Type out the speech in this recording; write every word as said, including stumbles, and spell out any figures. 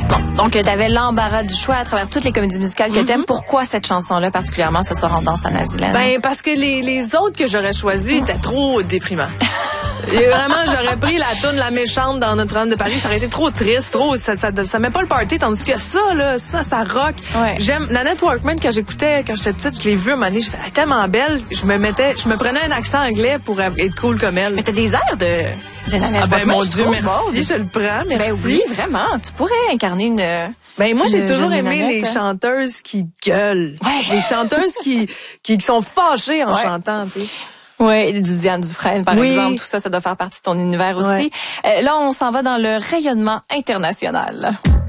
Bon, donc tu avais l'embarras du choix à travers toutes les comédies musicales que mm-hmm. t'aimes. Pourquoi cette chanson-là particulièrement ce soir en danse à Naziland? Ben parce que les, les autres que j'aurais choisies étaient trop déprimants. Et vraiment, j'aurais pris la toune La Méchante dans Notre-Dame de Paris. Ça aurait été trop triste, trop. Ça, ça, ça met pas le party, tandis que ça, là, ça, ça rock. Ouais. J'aime Nanette Workman, quand j'écoutais, quand j'étais petite, je l'ai vue un moment donné, je fais, elle est tellement belle. Je me mettais, je me prenais un accent anglais pour être cool comme elle. Mais t'as des airs de, de Nanette ah ben, Workman. mon Dieu, merci. Bon. Je le prends, merci. Ben oui, vraiment. Tu pourrais incarner une. Ben moi j'ai toujours aimé Nanette, les chanteuses qui gueulent. Ouais. Les chanteuses qui, qui sont fâchées en ouais. chantant, tu sais. Oui, du Diane Dufresne, par oui. exemple. Tout ça, ça doit faire partie de ton univers aussi. Ouais. Euh, là, on s'en va dans le rayonnement international.